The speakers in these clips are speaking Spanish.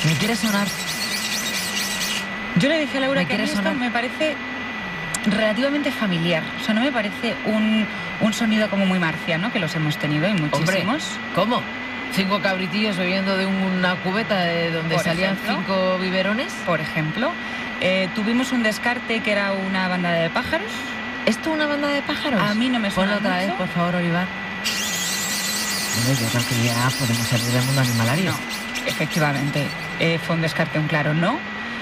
¿Me quiere sonar? Yo le dije a Laura que a mí esto me parece relativamente familiar. O sea, no me parece un sonido como muy marciano, que los hemos tenido y muchísimos. Hombre, ¿cómo? 5 cabritillos bebiendo de una cubeta de donde salían 5 biberones. Por ejemplo. Tuvimos un descarte que era una banda de pájaros. ¿Esto una banda de pájaros? A mí no me suena mucho. Ponlo otra vez, por favor, Olivar. Bueno, yo creo que ya podemos salir del mundo animalario. No, efectivamente. Fue un descarte, un claro no.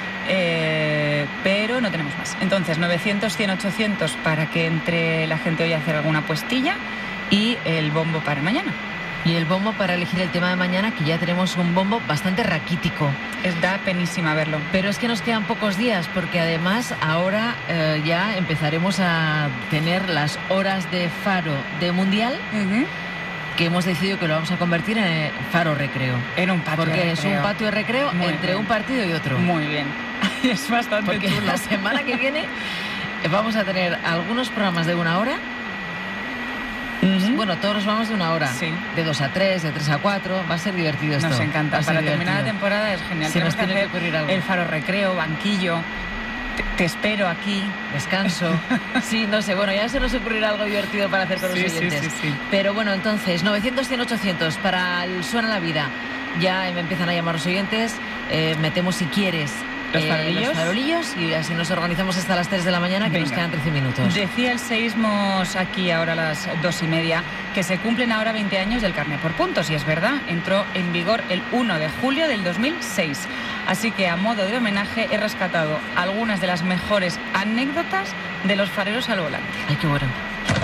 Pero no tenemos más. Entonces, 900, 100, 800 para que entre la gente hoy a hacer alguna puestilla y el bombo para mañana. Y el bombo para elegir el tema de mañana, que ya tenemos un bombo bastante raquítico. Da penísima verlo. Pero es que nos quedan pocos días, porque además ahora ya empezaremos a tener las horas de faro de Mundial, que hemos decidido que lo vamos a convertir en faro recreo. En un patio porque de recreo. Es un patio de recreo entre un partido y otro. Muy bien. Es bastante porque chulo. La semana que viene vamos a tener algunos programas de 1 hora. Bueno, todos vamos de 1 hora. Sí. De 2 a 3, de 3 a 4. Va a ser divertido esto. Nos encanta. Para terminar la temporada es genial. Si nos tiene que ocurrir algo. El faro recreo, banquillo. Te espero aquí. Descanso. Sí, no sé. Bueno, ya se nos ocurrirá algo divertido para hacer con los oyentes. Sí. Pero bueno, entonces, 900, 100, 800 para el Suena la Vida. Ya me empiezan a llamar los oyentes. Metemos, si quieres, los farolillos y así nos organizamos hasta las 3 de la mañana, que nos quedan 13 minutos. Decía el Seísmos aquí ahora a las 2:30 que se cumplen ahora 20 años del carné por puntos, y es verdad, entró en vigor el 1 de julio del 2006. Así que a modo de homenaje he rescatado algunas de las mejores anécdotas de los fareros al volante. Ay, qué bueno.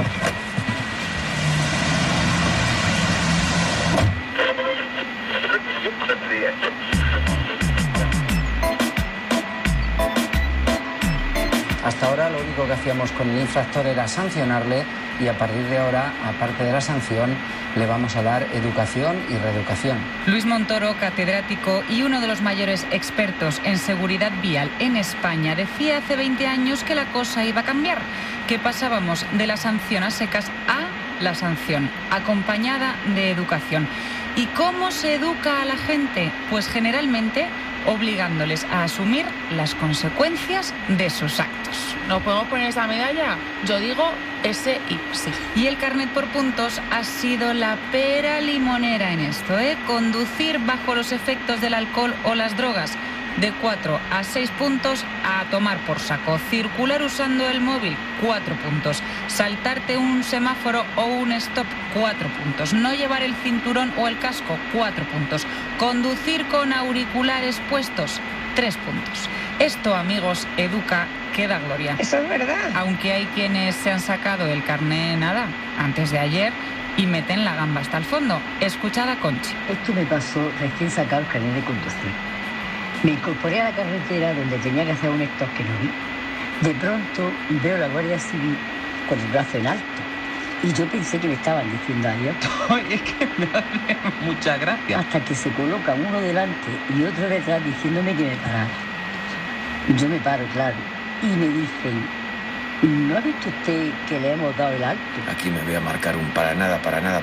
Hasta ahora lo único que hacíamos con el infractor era sancionarle, y a partir de ahora, aparte de la sanción, le vamos a dar educación y reeducación. Luis Montoro, catedrático y uno de los mayores expertos en seguridad vial en España, decía hace 20 años que la cosa iba a cambiar, que pasábamos de la sanción a secas a la sanción, acompañada de educación. ¿Y cómo se educa a la gente? Pues generalmente obligándoles a asumir las consecuencias de sus actos. ¿No podemos poner esa medalla? Yo digo ese y sí. Y el carnet por puntos ha sido la pera limonera en esto, ¿eh? Conducir bajo los efectos del alcohol o las drogas, de 4 a 6 puntos, a tomar por saco. Circular usando el móvil, 4 puntos. Saltarte un semáforo o un stop, 4 puntos. No llevar el cinturón o el casco, 4 puntos. Conducir con auriculares puestos, 3 puntos. Esto, amigos, educa, que da gloria. Eso es verdad. Aunque hay quienes se han sacado el carné antes de ayer y meten la gamba hasta el fondo. Escuchad a Conchi. Esto me pasó recién sacado el carnet de conducir. Me incorporé a la carretera donde tenía que hacer un stop que no vi. De pronto veo a la Guardia Civil con el brazo en alto. Y yo pensé que me estaban diciendo adiós. Es que me hace mucha gracia. Hasta que se colocan uno delante y otro detrás diciéndome que me parara. Yo me paro, claro. Y me dicen, ¿no ha visto usted que le hemos dado el alto? Aquí me voy a marcar un para nada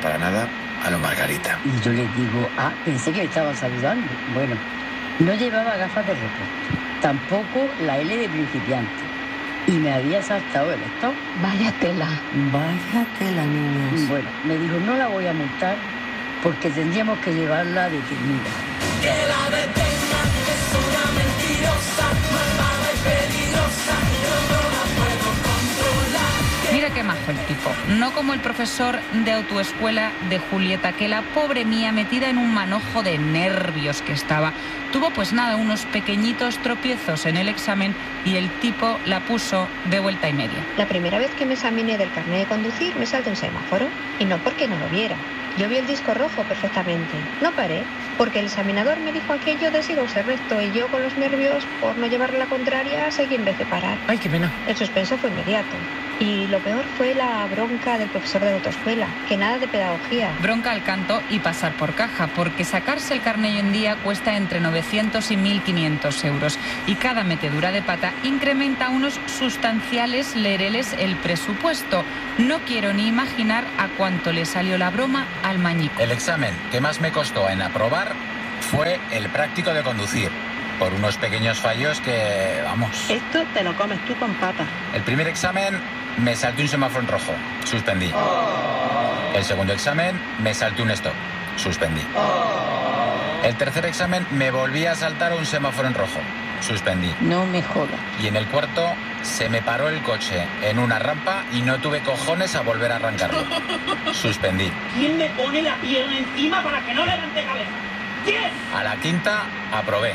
a lo Margarita. Y yo les digo, pensé que me estaban saludando. Bueno, no llevaba gafas de repuesto, tampoco la L de principiante. Y me había saltado el stop. Vaya tela. Vaya tela, niños. Bueno, me dijo, no la voy a multar porque tendríamos que llevarla detenida. Que la detengan, que es una mentirosa, malvada y peligrosa, yo no la puedo controlar. Mira qué majo el tipo. No como el profesor de autoescuela de Julieta, que la pobre mía, metida en un manojo de nervios que estaba, tuvo pues nada, unos pequeñitos tropiezos en el examen y el tipo la puso de vuelta y media. La primera vez que me examiné del carnet de conducir me salté un semáforo, y no porque no lo viera. Yo vi el disco rojo perfectamente. No paré, porque el examinador me dijo aquello de siga usted recto, y yo con los nervios, por no llevarle la contraria, seguí en vez de parar. Ay, qué pena. El suspenso fue inmediato. Y lo peor fue la bronca del profesor de autoescuela, que nada de pedagogía. Bronca al canto y pasar por caja, porque sacarse el carné hoy en día cuesta entre 900 y 1.500 euros. Y cada metedura de pata incrementa unos sustanciales lereles el presupuesto. No quiero ni imaginar a cuánto le salió la broma al mañico. El examen que más me costó en aprobar fue el práctico de conducir, por unos pequeños fallos que, vamos... Esto te lo comes tú con papas. El primer examen me salté un semáforo en rojo, suspendí. El segundo examen me salté un stop, suspendí. El tercer examen me volví a saltar un semáforo en rojo, suspendí. No me jodas. Y en el cuarto se me paró el coche en una rampa y no tuve cojones a volver a arrancarlo, suspendí. ¿Quién me pone la pierna encima para que no levante cabeza? ¿Quién? A la quinta aprobé.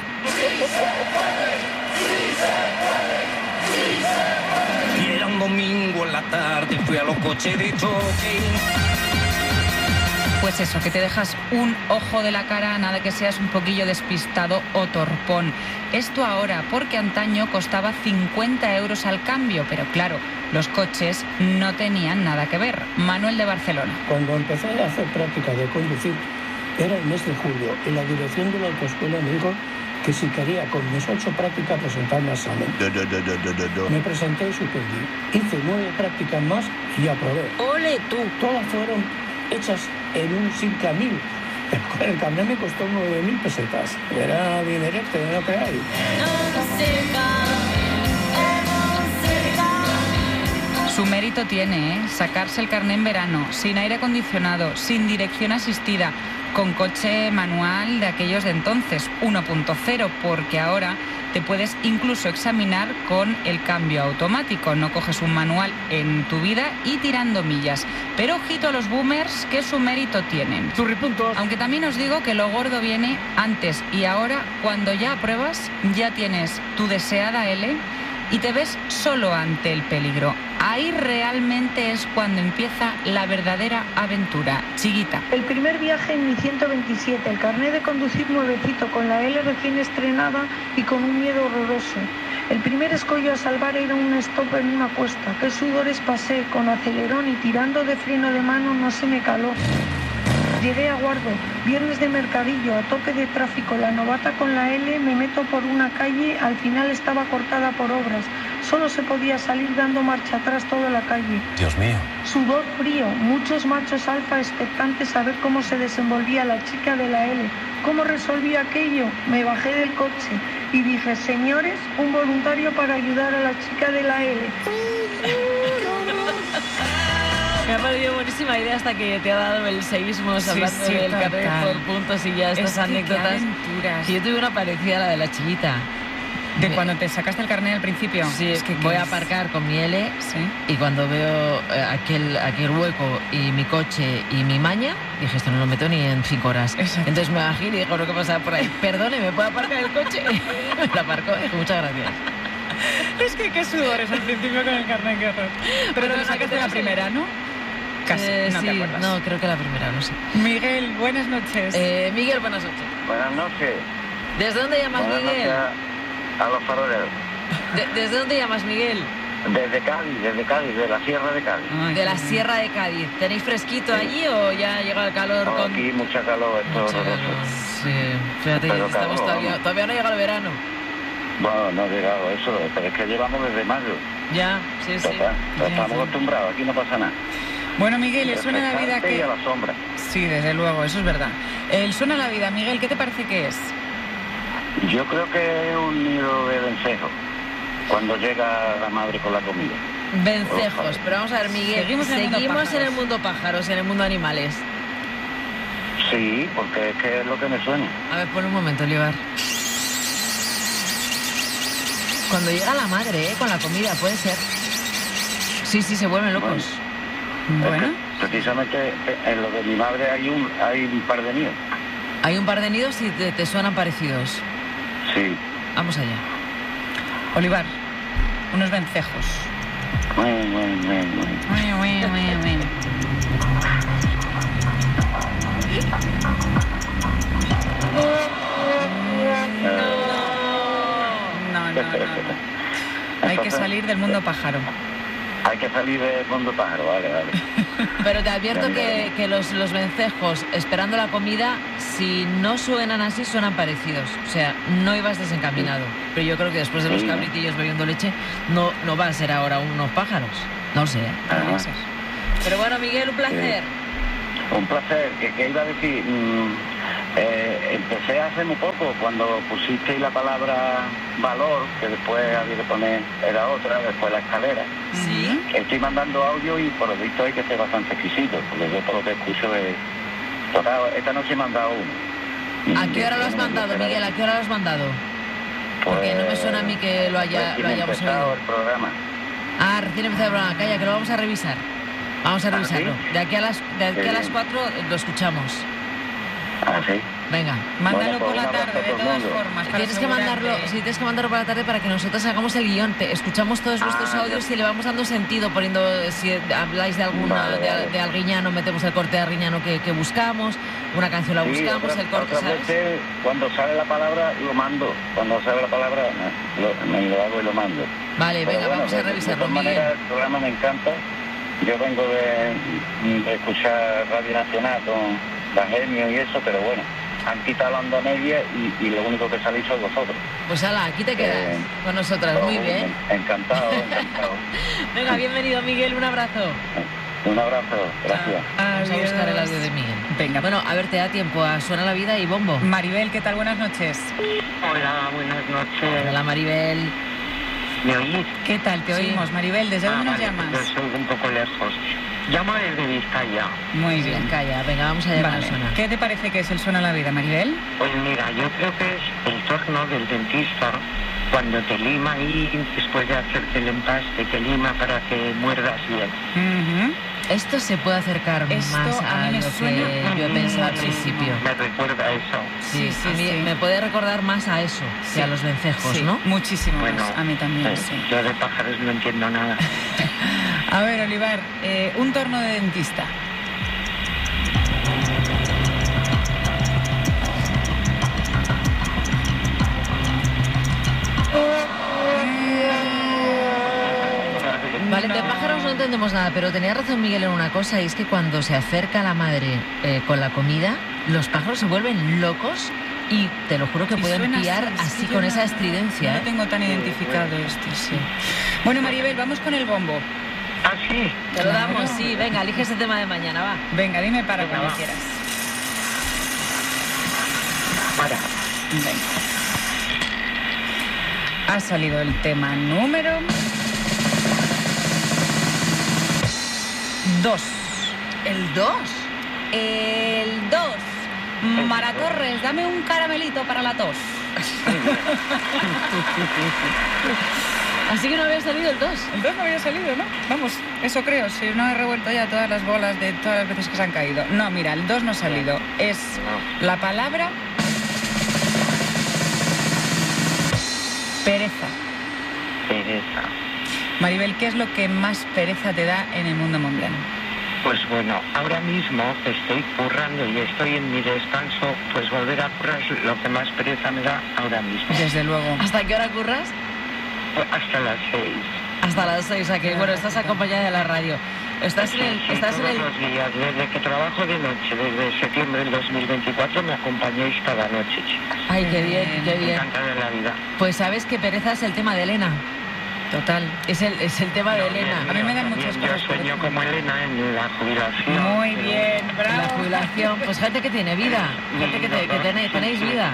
Y era un domingo en la tarde, fui a los coches de choque. Pues eso, que te dejas un ojo de la cara, nada que seas un poquillo despistado o torpón. Esto ahora, porque antaño costaba 50 euros al cambio, pero claro, los coches no tenían nada que ver. Manuel de Barcelona. Cuando empecé a hacer práctica de conducir, era el mes de julio, y la dirección de la autoescuela me dijo que si quería con mis 8 prácticas presentarme al examen. Me presenté y suspendí. Hice 9 prácticas más y aprobé. ¡Ole tú! Todas fueron hechas en un Simca 1000. El carnet me costó 9.000 pesetas. Era dinerete, no que hay. Su mérito tiene, ¿eh? Sacarse el carné en verano, sin aire acondicionado, sin dirección asistida, con coche manual de aquellos de entonces, 1.0, porque ahora te puedes incluso examinar con el cambio automático. No coges un manual en tu vida y tirando millas. Pero ojito a los boomers, que su mérito tienen. Churripuntos. Aunque también os digo que lo gordo viene antes y ahora, cuando ya apruebas, ya tienes tu deseada L y te ves solo ante el peligro. Ahí realmente es cuando empieza la verdadera aventura. Chiguita. El primer viaje en mi 127, el carnet de conducir nuevecito, con la L recién estrenada y con un miedo horroroso. El primer escollo a salvar era un stop en una cuesta. Qué sudores pasé, con acelerón y tirando de freno de mano no se me caló. Llegué a Guardo, viernes de mercadillo, a tope de tráfico, la novata con la L, me meto por una calle, al final estaba cortada por obras. Solo se podía salir dando marcha atrás toda la calle. Dios mío. Sudor frío, muchos machos alfa expectantes a ver cómo se desenvolvía la chica de la L. ¿Cómo resolvía aquello? Me bajé del coche y dije, señores, un voluntario para ayudar a la chica de la L. Me ha parecido buenísima idea hasta que te ha dado el seísmos hablando del carnet por puntos y ya estas anécdotas. Sí, yo tuve una parecida a la de la chiquita. ¿De cuando te sacaste el carnet al principio? Sí, es que voy a aparcar con mi L, ¿sí? Y cuando veo aquel hueco y mi coche y mi maña, dije, esto no lo meto ni en 5 horas. Exacto. Entonces me bajé y dijo, lo que pasaba por ahí, perdone, ¿me puedo aparcar el coche? Me lo aparcó y dijo, muchas gracias. Es que qué sudores al principio con el carnet, qué horror. Pero te lo sacaste la primera, ¿no? Casi, no sí, te acuerdas. No, creo que la primera, no sé. Miguel, buenas noches. Miguel, buenas noches. Buenas noches. ¿Desde dónde llamas, Buenas Miguel? noches a los faroleros. ¿Desde dónde llamas, Miguel? Desde Cádiz, de la Sierra de Cádiz. Ay, de la Sierra de Cádiz. ¿Tenéis fresquito allí o ya ha llegado el calor? No, aquí mucha calor, esto es horroroso. Sí, fíjate, Pero estamos calor, todavía no ha llegado el verano. Bueno, no ha llegado eso, pero es que llevamos desde mayo. Ya, sí. Estamos acostumbrados, aquí no pasa nada. Bueno, Miguel, el Suena a la Vida que... Y a la sombra. Sí, desde luego, eso es verdad. El Suena a la Vida, Miguel, ¿qué te parece que es? Yo creo que es un nido de vencejos, cuando llega la madre con la comida. Vencejos, pero vamos a ver, Miguel, ¿seguimos en el mundo pájaros, en el mundo animales? Sí, porque es que es lo que me suena. A ver, pon un momento, Olivar. Cuando llega la madre, con la comida, puede ser. Sí, se vuelven locos. Bueno. Es que precisamente en lo de mi madre hay un par de nidos. ¿Hay un par de nidos y te suenan parecidos? Sí. Vamos allá. Olivar, unos vencejos. No. Hay que salir del mundo pájaro. Hay que salir del mundo pájaro, vale. Pero te advierto que los vencejos, esperando la comida, si no suenan así, suenan parecidos. O sea, no ibas desencaminado. Pero yo creo que después de los cabritillos bebiendo leche, no van a ser ahora unos pájaros. No sé, podría ser. Pero bueno, Miguel, un placer. Un placer. ¿Qué iba a decir? Empecé hace muy poco, cuando pusisteis la palabra valor, que después había que poner, era otra, después la escalera. Sí. Estoy mandando audio y por lo visto hay que ser bastante exquisito, porque yo por lo que escucho es... Total, esta noche he mandado uno. ¿A qué hora lo has mandado, Miguel? ¿A qué hora lo has mandado? Porque no me suena a mí que lo hayamos oído. El programa. Ah, recién empezado el programa. Calla, que lo vamos a revisar. Vamos a revisarlo. ¿Sí? De aquí a las 4 lo escuchamos. Ah, sí. Venga. Mándalo por la tarde, de todas formas. Tienes que mandarlo por la tarde para que nosotros hagamos el guión. Escuchamos todos vuestros audios y le vamos dando sentido, poniendo, si habláis de alguna, de Arguiñano, metemos el corte de Arguiñano que buscamos, una canción la buscamos, el corte, ¿sabes? Veces, cuando sale la palabra, lo mando. Cuando sale la palabra, me lo hago y lo mando. Vale, venga, vamos a revisarlo, Miguel. De todas maneras, el programa me encanta. Yo vengo de escuchar Radio Nacional con la Genio y eso, pero bueno, han quitado la onda media y lo único que salís sois vosotros. Pues ala, aquí te quedas con nosotras, muy bien. Encantado. Venga, bienvenido, Miguel, un abrazo. Un abrazo, gracias. Vamos a buscar el audio de Miguel. Venga. Bueno, a ver, te da tiempo a Suena la Vida y Bombo. Maribel, ¿qué tal? Buenas noches. Hola, buenas noches. Hola, Maribel. ¿Me oís? ¿Qué tal? Te oímos, Maribel. ¿Desde dónde nos llamas? Yo soy un poco lejos. Llamo desde Vizcaya. Muy bien. Vizcaya, venga, vamos a llamar a Suena. ¿Qué te parece que es el Suena la Vida, Maribel? Pues mira, yo creo que es el turno del dentista cuando te lima y después de hacerte el empaste, te lima para que muerdas bien. Esto se puede acercar más a mí me suena que yo he pensado al principio. Me recuerda a eso. Sí, me puede recordar más a eso que a los vencejos, ¿no? Muchísimo bueno, más. A mí también, sí. Yo de pájaros no entiendo nada. A ver, Olivar, un torno de dentista. Vale, de pájaros no entendemos nada, pero tenía razón Miguel en una cosa, y es que cuando se acerca la madre con la comida, los pájaros se vuelven locos y te lo juro que pueden piar así con esa estridencia. No lo tengo tan identificado esto, sí. Bueno, Maribel, vamos con el bombo. ¿Ah, sí? Te lo damos, sí. Venga, elige ese tema de mañana, va. Venga, dime para cuando quieras. Para. Venga. Ha salido el tema número 2. ¿El 2? El 2. Mara Torres, dame un caramelito para la tos. Así que no había salido el 2. El 2 no había salido, ¿no? Vamos, eso creo, si no he revuelto ya todas las bolas de todas las veces que se han caído. No, mira, el 2 no ha salido. Es la palabra pereza. Pereza. Maribel, ¿qué es lo que más pereza te da en el mundo mundial? Pues bueno, ahora mismo estoy currando y estoy en mi descanso, pues volver a currar es lo que más pereza me da ahora mismo. Desde luego. ¿Hasta qué hora curras? Pues hasta las 6. Hasta las 6, o sea que, bueno, estás acompañada de la radio. Estás en el... Todos los días, desde que trabajo de noche, desde septiembre del 2024, me acompañáis cada noche, chicas. Ay, qué bien, qué bien. Encantada de la vida. Pues sabes que pereza es el tema de Elena. Total, es el tema de Elena. A mí me dan muchas cosas. Yo sueño como Elena en la jubilación. Muy bien, bravo. En la jubilación, pues gente que tiene vida, gente que tenéis vida.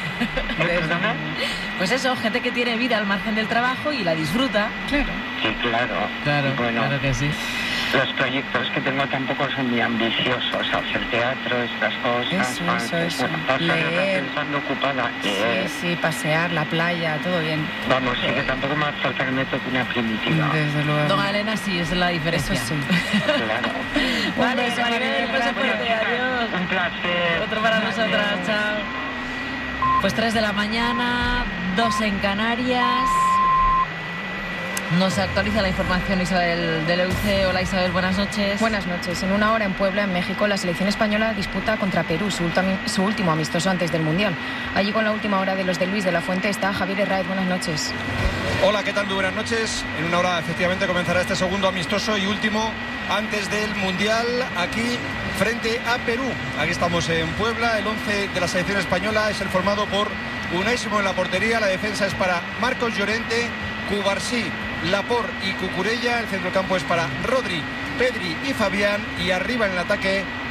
Pues eso, gente que tiene vida al margen del trabajo y la disfruta. Claro. Sí, claro. Bueno, claro que sí. Los proyectos que tengo tampoco son muy ambiciosos, hacer teatro, estas cosas. Eso. Bueno, pasar pensando ocupada. Sí, pasear, la playa, todo bien. Vamos, sí que tampoco me hace falta que me toque una primitiva. Desde luego. Don Elena, sí, esa es la diferencia. Eso sí. Claro. Vale, Maribel, beso fuerte, adiós. Un placer. Otro para nosotras, chao. Pues 3 de la mañana, 2 en Canarias. Nos actualiza la información Isabel de Leuce. Hola Isabel, buenas noches. Buenas noches. En una hora en Puebla, en México, la selección española disputa contra Perú su último amistoso antes del Mundial. Allí con la última hora de los de Luis de la Fuente está Javier Herráez. Buenas noches. Hola, ¿qué tal? Muy buenas noches. En una hora efectivamente comenzará este segundo amistoso y último antes del Mundial aquí frente a Perú. Aquí estamos en Puebla. El 11 de la selección española es el formado por Unai Simón en la portería. La defensa es para Marcos Llorente, Cubarsí, Laporte y Cucurella. El centrocampo es para Rodri, Pedri y Fabián. Y arriba en el ataque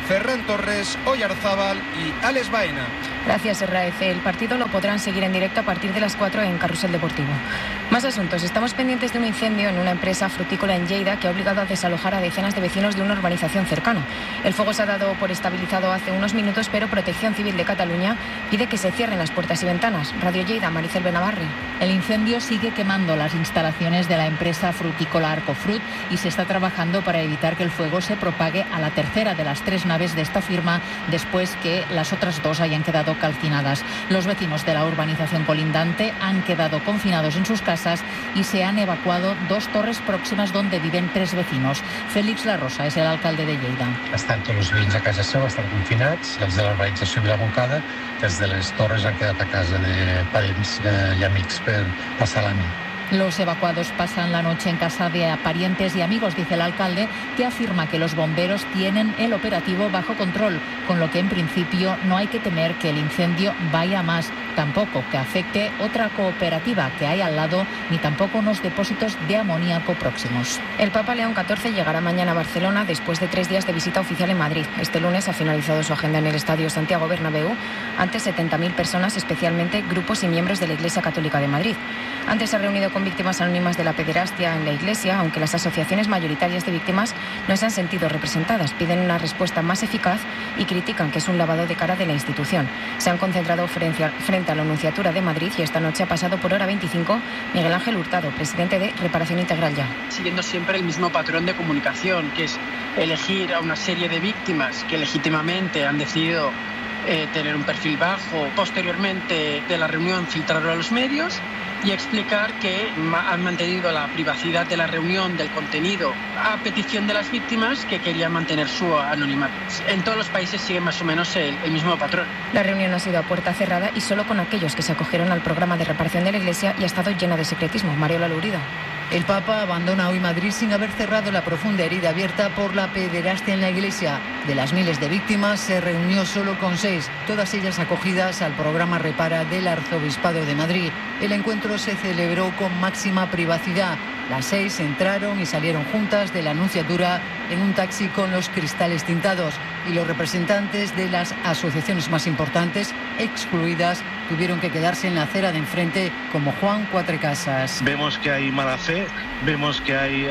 Ferran Torres, Oyarzábal y Alex Baena. Gracias, Herráez. El partido lo podrán seguir en directo a partir de las 4 en Carrusel Deportivo. Más asuntos. Estamos pendientes de un incendio en una empresa frutícola en Lleida que ha obligado a desalojar a decenas de vecinos de una urbanización cercana. El fuego se ha dado por estabilizado hace unos minutos, pero Protección Civil de Cataluña pide que se cierren las puertas y ventanas. Radio Lleida, Maricel Benavarri. El incendio sigue quemando las instalaciones de la empresa frutícola Arcofrut y se está trabajando para evitar que el fuego se propague a la tercera de las 3 naves de esta firma después que las otras 2 hayan quedado calcinadas. Los vecinos de la urbanización colindante han quedado confinados en sus casas y se han evacuado 2 torres próximas donde viven 3 vecinos. Félix La Rosa és el alcalde de Lleida. Estan tots els veïns a casa seva, estan confinats, els de l'urbanització Vilamoncada, que els de les torres han quedat a casa de parents i amics per passar la nit. Los evacuados pasan la noche en casa de parientes y amigos, dice el alcalde, que afirma que los bomberos tienen el operativo bajo control, con lo que en principio no hay que temer que el incendio vaya a más, tampoco que afecte otra cooperativa que hay al lado, ni tampoco unos depósitos de amoníaco próximos. El Papa León XIV llegará mañana a Barcelona después de 3 días de visita oficial en Madrid. Este lunes ha finalizado su agenda en el Estadio Santiago Bernabéu ante 70.000 personas, especialmente grupos y miembros de la Iglesia Católica de Madrid. Antes se ha reunido con víctimas anónimas de la pederastia en la Iglesia, aunque las asociaciones mayoritarias de víctimas no se han sentido representadas. Piden una respuesta más eficaz y critican que es un lavado de cara de la institución. Se han concentrado frente a la Nunciatura de Madrid y esta noche ha pasado por hora 25 Miguel Ángel Hurtado, presidente de Reparación Integral Ya. Siguiendo siempre el mismo patrón de comunicación, que es elegir a una serie de víctimas que legítimamente han decidido tener un perfil bajo. Posteriormente de la reunión filtrarlo a los medios y explicar que han mantenido la privacidad de la reunión, del contenido, a petición de las víctimas que querían mantener su anonimato. En todos los países sigue más o menos el mismo patrón. La reunión ha sido a puerta cerrada y solo con aquellos que se acogieron al programa de reparación de la Iglesia y ha estado llena de secretismo. Mariola Lurido. El Papa abandona hoy Madrid sin haber cerrado la profunda herida abierta por la pederastia en la Iglesia. De las miles de víctimas se reunió solo con 6, todas ellas acogidas al programa Repara del Arzobispado de Madrid. El encuentro se celebró con máxima privacidad. Las 6 entraron y salieron juntas de la Nunciatura en un taxi con los cristales tintados y los representantes de las asociaciones más importantes, excluidas, tuvieron que quedarse en la acera de enfrente como Juan Cuatrecasas. Vemos que hay mala fe, vemos que hay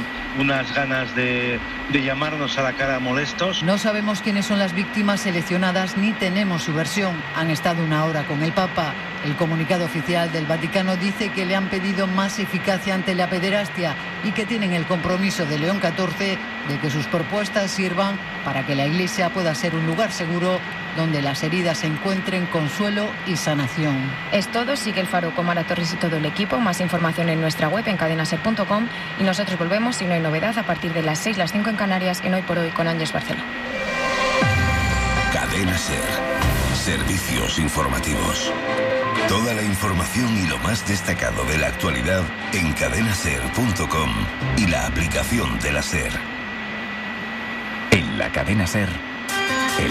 unas ganas de llamarnos a la cara molestos. No sabemos quiénes son las víctimas seleccionadas ni tenemos su versión. Han estado una hora con el Papa. El comunicado oficial del Vaticano dice que le han pedido más eficacia ante la pederastia y que tienen el compromiso de León XIV de que sus propuestas sirvan para que la Iglesia pueda ser un lugar seguro donde las heridas encuentren consuelo y sanación. Es todo. Sigue el Faro con Mara Torres y todo el equipo. Más información en nuestra web en cadenaser.com y nosotros volvemos, si no hay novedad, a partir de las 6, las 5 en Canarias, en Hoy por Hoy con Ángeles Barceló. Cadena Ser. Servicios informativos. Toda la información y lo más destacado de la actualidad en cadenaser.com y la aplicación de la Ser. En la Cadena Ser.